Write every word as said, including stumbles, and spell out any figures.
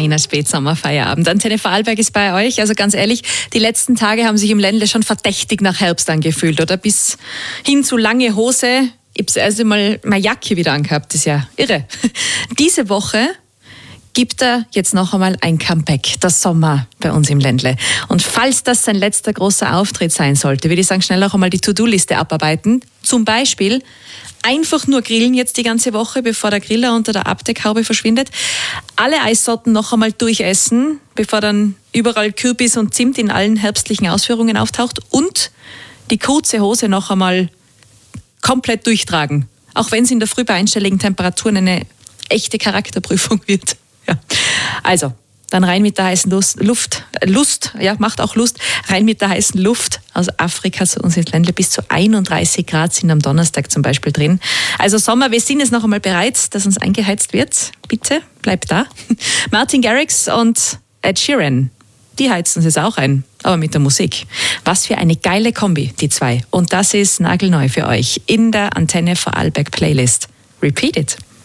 Wiener Spätsommerfeierabend. Antenne Vorarlberg ist bei euch. Also ganz ehrlich, die letzten Tage haben sich im Ländle schon verdächtig nach Herbst angefühlt, oder? Bis hin zu lange Hose. Ich habe das erste Mal meine Jacke wieder angehabt. Das ist ja irre. Diese Woche gibt er jetzt noch einmal ein Comeback, der Sommer bei uns im Ländle. Und falls das sein letzter großer Auftritt sein sollte, würde ich sagen, schnell auch einmal die To-Do-Liste abarbeiten. Zum Beispiel einfach nur grillen jetzt die ganze Woche, bevor der Griller unter der Abdeckhaube verschwindet. Alle Eissorten noch einmal durchessen, bevor dann überall Kürbis und Zimt in allen herbstlichen Ausführungen auftaucht. Und die kurze Hose noch einmal komplett durchtragen. Auch wenn es in der Früh bei einstelligen Temperaturen eine echte Charakterprüfung wird. Ja. Also, dann rein mit der heißen Lust, Luft, Lust, ja, macht auch Lust, rein mit der heißen Luft aus Afrika zu uns ins Ländle. Bis zu einunddreißig Grad sind am Donnerstag zum Beispiel drin. Also Sommer, wir sind jetzt noch einmal bereit, dass uns eingeheizt wird. Bitte, bleibt da. Martin Garrix und Ed Sheeran, die heizen uns jetzt auch ein, aber mit der Musik. Was für eine geile Kombi, die zwei. Und das ist nagelneu für euch in der Antenne Vorarlberg Playlist. Repeat it.